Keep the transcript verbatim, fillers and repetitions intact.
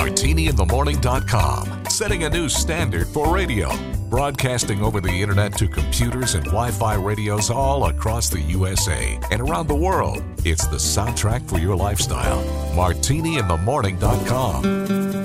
martini in the morning dot com, setting a new standard for radio. Broadcasting over the internet to computers and Wi-Fi radios all across the U S A and around the world. It's the soundtrack for your lifestyle. martini in the morning dot com.